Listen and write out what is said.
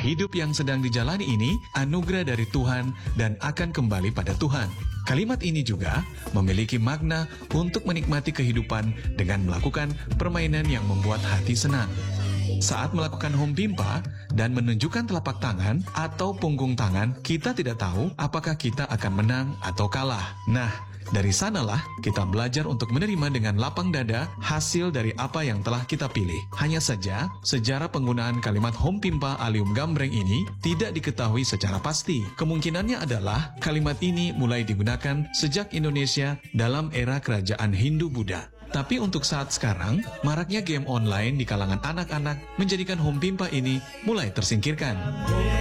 Hidup yang sedang dijalani ini anugerah dari Tuhan dan akan kembali pada Tuhan. Kalimat ini juga memiliki makna untuk menikmati kehidupan dengan melakukan permainan yang membuat hati senang. Saat melakukan home pimpa dan menunjukkan telapak tangan atau punggung tangan, kita tidak tahu apakah kita akan menang atau kalah. Nah, dari sanalah kita belajar untuk menerima dengan lapang dada hasil dari apa yang telah kita pilih. Hanya saja, sejarah penggunaan kalimat home pimpa alium gambreng ini tidak diketahui secara pasti. Kemungkinannya adalah kalimat ini mulai digunakan sejak Indonesia dalam era kerajaan Hindu-Buddha. Tapi untuk saat sekarang, maraknya game online di kalangan anak-anak menjadikan home pimpa ini mulai tersingkirkan.